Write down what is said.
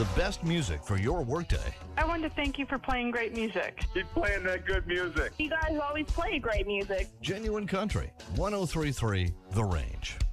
the best music for your workday. I wanted to thank you for playing great music. Keep playing that good music. You guys always play great music. Genuine Country, 103.3 The Range.